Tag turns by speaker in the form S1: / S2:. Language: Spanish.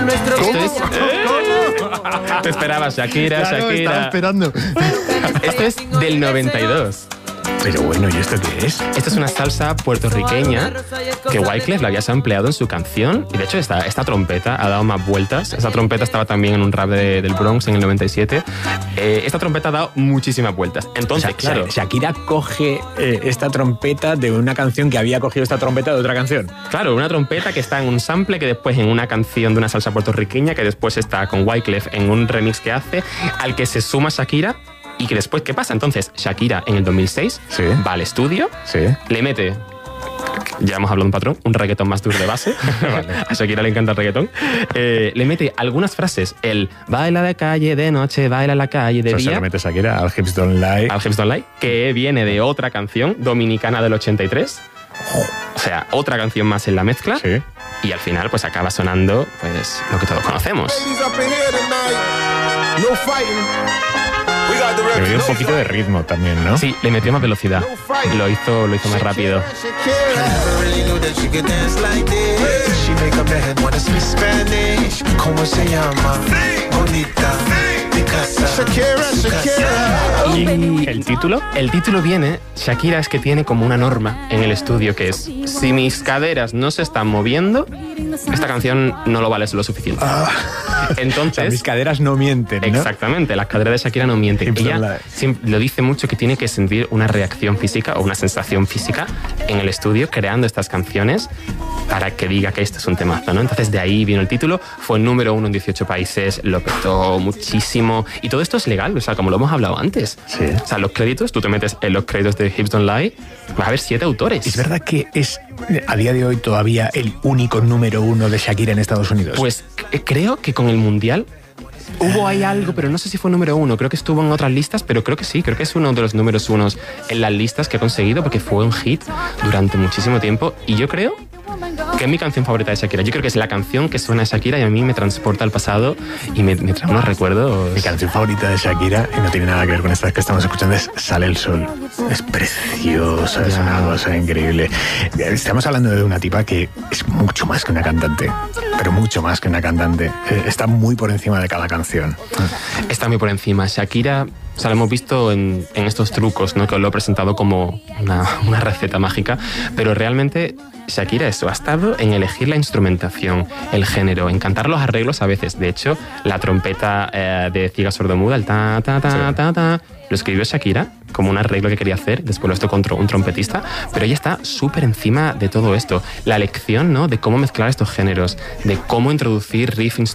S1: Te esperabas, Shakira,
S2: Claro,
S1: Shakira.
S2: estaba esperando.
S1: Esto es del 92.
S2: Pero bueno, ¿y esto qué es?
S1: Esta es una salsa puertorriqueña que Wyclef la había sampleado en su canción. Y de hecho esta trompeta ha dado más vueltas. Esa trompeta estaba también en un rap del Bronx en el 97. Esta trompeta ha dado muchísimas vueltas. Entonces, claro...
S2: Shakira coge esta trompeta de una canción que había cogido esta trompeta de otra canción.
S1: Claro, una trompeta que está en un sample que después en una canción de una salsa puertorriqueña que después está con Wyclef en un remix que hace, al que se suma Shakira. Y que después, ¿qué pasa? Entonces, Shakira en el 2006
S2: Sí.
S1: va al estudio,
S2: Sí.
S1: le mete, ya hemos hablado de un patrón, un reggaetón más duro de base.
S2: Vale.
S1: A Shakira le encanta el reggaetón. Le mete algunas frases, el baila de calle de noche, baila en la calle de
S2: Entonces
S1: día,
S2: le mete Shakira al Hips Don't Lie.
S1: al Hips Don't Lie, que viene de otra canción dominicana del 83. O sea, otra canción más en la mezcla.
S2: Sí.
S1: Y al final, pues acaba sonando pues lo que todos conocemos.
S2: Le dio un poquito de ritmo también, ¿no?
S1: Sí, le metió más velocidad. Lo hizo más rápido.
S3: ¿Cómo se llama? Bonita.
S1: Y el título viene, Shakira es que tiene como una norma en el estudio que es, si mis caderas no se están moviendo, esta canción no lo vale lo suficiente. Entonces,
S2: O sea, mis caderas no mienten, ¿no?
S1: exactamente, las caderas de Shakira no mienten.
S2: Hips don't
S1: Ella
S2: lie.
S1: siempre lo dice mucho que tiene que sentir una reacción física o una sensación física en el estudio creando estas canciones para que diga que esto es un temazo, ¿no? Entonces de ahí vino el título, fue el número 1 en 18 países, lo petó muchísimo y todo esto es legal, o sea, como lo hemos hablado antes.
S2: Sí.
S1: O sea, los créditos, tú te metes en los créditos de Hips Don't Lie, vas a ver 7 autores.
S2: ¿Es verdad que es a día de hoy todavía el único número 1 de Shakira en Estados Unidos?
S1: Pues creo que con el Mundial hubo ahí algo, pero no sé si fue número 1. Creo que estuvo en otras listas, pero creo que sí. Creo que es uno de los números 1 en las listas que ha conseguido porque fue un hit durante muchísimo tiempo. Y yo creo que es mi canción favorita de Shakira. Yo creo que es la canción que suena a Shakira y a mí me transporta al pasado y me trae unos recuerdos.
S2: Mi canción favorita de Shakira, y no tiene nada que ver con esta que estamos escuchando, es Sale el Sol. Es preciosa, es una cosa increíble. Estamos hablando de una tipa que es mucho más que una cantante, pero mucho más que una cantante. Está muy por encima de cada canción.
S1: Está muy por encima. Shakira, o sea, lo hemos visto en estos trucos, ¿no? Que os lo he presentado como una receta mágica, pero realmente Shakira eso, ha estado en elegir la instrumentación, el género, en cantar los arreglos a veces. De hecho, la trompeta de Ciega Sordomuda, el ta, ta, ta,
S2: Sí.
S1: ta, ta, lo escribió Shakira como un arreglo que quería hacer, después lo tocó un trompetista, pero ella está súper encima de todo esto. La lección, ¿no? De cómo mezclar estos géneros, de cómo introducir riffs